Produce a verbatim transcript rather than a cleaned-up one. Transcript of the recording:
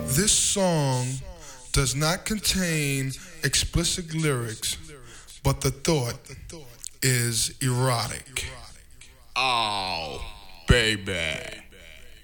This song does not contain explicit lyrics, but the thought is erotic. Oh, baby.